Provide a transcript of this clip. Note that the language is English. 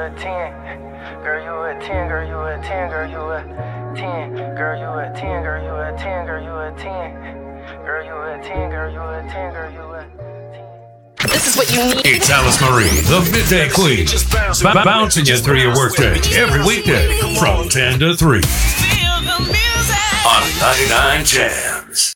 a 10. Girl, you a 10, girl, you a 10, girl, you a 10. Girl, you a 10, girl, you a 10, girl, you a 10. Girl, you a 10, girl, you a 10, girl, you a 10. This is what you need. It's Alice Marie, the Midday Queen, bouncing you through your workday every weekday from 10 to 3 on 99 Jams.